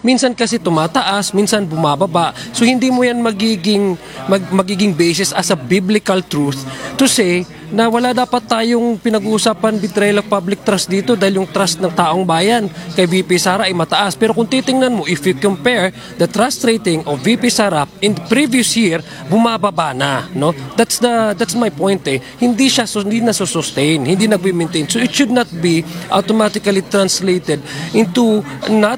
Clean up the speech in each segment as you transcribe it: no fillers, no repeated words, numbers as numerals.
minsan kasi tumataas, minsan bumababa. So hindi mo yan magiging basis as a biblical truth to say na wala dapat tayong pinag-uusapan betrayal of public trust dito dahil yung trust ng taong bayan kay VP Sara ay mataas. Pero kung titingnan mo, if you compare the trust rating of VP Sara in the previous year, bumababa na, no? That's my point eh. Hindi na sustain, hindi nagbi-maintain. So it should not be automatically translated into not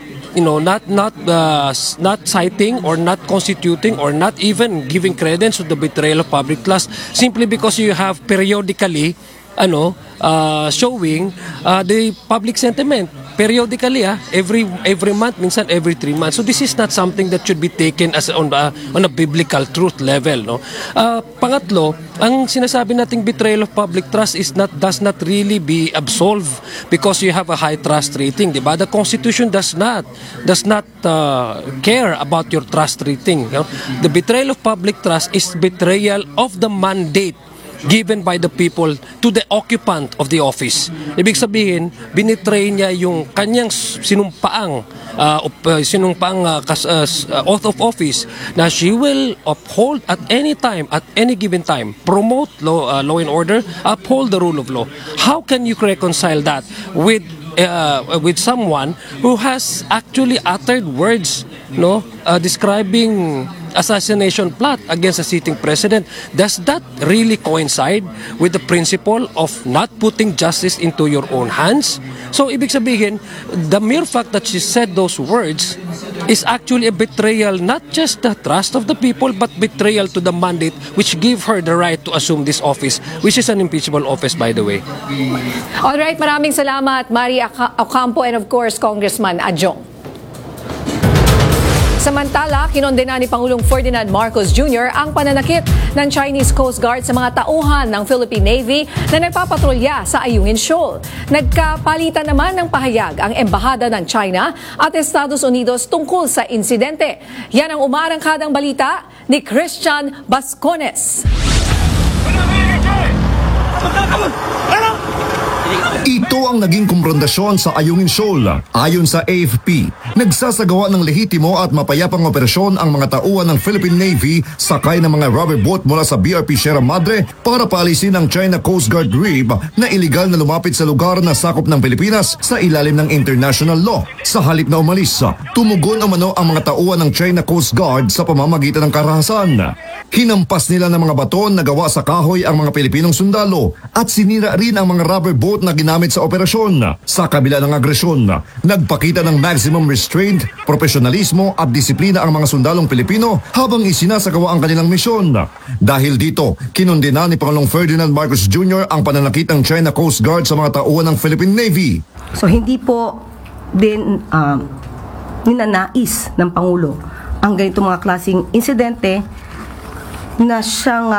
citing or not constituting or not even giving credence to the betrayal of public trust simply because you have periodically showing the public sentiment periodically every month, minsan every 3 months. So this is not something that should be taken as on a biblical truth level, no? Pangatlo, ang sinasabi nating betrayal of public trust does not really be absolved because you have a high trust rating, di ba? The Constitution does not care about your trust rating, no? The betrayal of public trust is betrayal of the mandate given by the people to the occupant of the office. Ibig sabihin, binitray niya yung kanyang sinumpaang oath of office na she will uphold at any time, at any given time, promote law and order, uphold the rule of law. How can you reconcile that with someone who has actually uttered words, describing assassination plot against a sitting president? Does that really coincide with the principle of not putting justice into your own hands? So, ibig sabihin, the mere fact that she said those words is actually a betrayal, not just the trust of the people, but betrayal to the mandate which gave her the right to assume this office, which is an impeachable office, by the way. Alright, maraming salamat, Mari Ocampo, and of course, Congressman Adjong. Samantala, kinondena ni Pangulong Ferdinand Marcos Jr. ang pananakit ng Chinese Coast Guard sa mga tauhan ng Philippine Navy na nagpapatrolya sa Ayungin Shoal. Nagkapalitan naman ng pahayag ang Embahada ng China at Estados Unidos tungkol sa insidente. Yan ang umaarangkadang balita ni Christian Bascones. Ito ang naging kumprontasyon sa Ayungin Shoal. Ayon sa AFP, nagsasagawa ng lehitimo at mapayapang operasyon ang mga tauhan ng Philippine Navy sakay ng mga rubber boat mula sa BRP Sierra Madre para paalisin ang China Coast Guard RIB na iligal na lumapit sa lugar na sakop ng Pilipinas sa ilalim ng international law. Sa halip na umalis, tumugon umano ang mga tauhan ng China Coast Guard sa pamamagitan ng karahasan. Hinampas nila ng mga baton na gawa sa kahoy ang mga Pilipinong sundalo at sinira rin ang mga rubber boat na ginamit sa operasyon. Sa kabila ng agresyon, nagpakita ng maximum restraint, profesionalismo at disiplina ang mga sundalong Pilipino habang isinasagawa ang kanilang misyon. Dahil dito, kinondena ni Pangulong Ferdinand Marcos Jr. ang pananakit ng China Coast Guard sa mga tauhan ng Philippine Navy. So hindi po din ninanais ng Pangulo ang ganitong mga klaseng insidente na siyang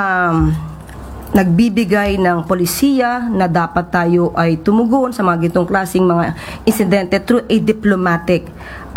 nagbibigay ng polisiya na dapat tayo ay tumugon sa mga gitong klaseng mga insidente through a diplomatic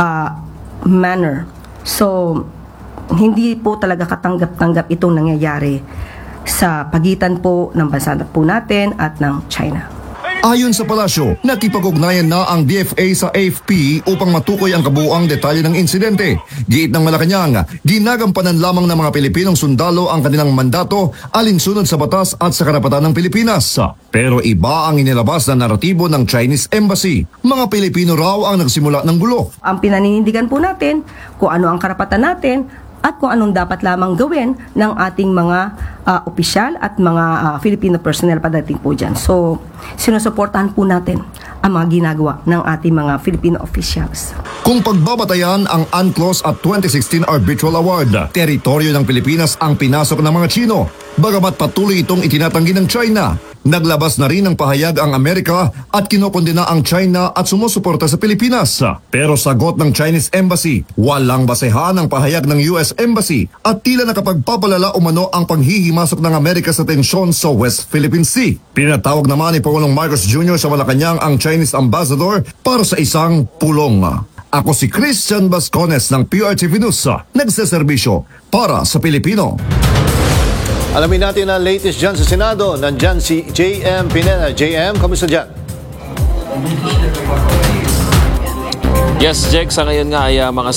manner. So, hindi po talaga katanggap-tanggap itong nangyayari sa pagitan po ng bansa po natin at ng China. Ayon sa palasyo, nakipag-ugnayan na ang DFA sa AFP upang matukoy ang kabuuang detalye ng insidente. Giit ng Malacanang, ginagampanan lamang ng mga Pilipinong sundalo ang kanilang mandato alinsunod sa batas at sa karapatan ng Pilipinas. Pero iba ang inilabas na naratibo ng Chinese Embassy. Mga Pilipino raw ang nagsimula ng gulo. Ang pinaninindigan po natin kung ano ang karapatan natin at kung anong dapat lamang gawin ng ating mga opisyal at mga Filipino personnel padating po dyan. So, sinusuportahan po natin ang mga ginagawa ng ating mga Filipino officials. Kung pagbabatayan ang UNCLOS at 2016 Arbitral Award, teritoryo ng Pilipinas ang pinasok ng mga Chino. Bagamat patuloy itong itinatanggi ng China, naglabas na rin ng pahayag ang Amerika at kinokondena ang China at sumusuporta sa Pilipinas. Pero sagot ng Chinese Embassy, walang basehan ang pahayag ng US Embassy at tila nakapagpapalala umano ang panghihimasok ng Amerika sa tensyon sa West Philippine Sea. Pinatawag naman ni Pangulong Marcos Jr. sa Malacanang ang Chinese Ambassador para sa isang pulong. Ako si Christian Bascones ng PRTV News, nagseserbisyo para sa Pilipino. Alamin natin ang latest dyan sa Senado. Nandyan si JM Pineda. JM, kamusta dyan? Yes, Jack, sa ngayon nga ay mga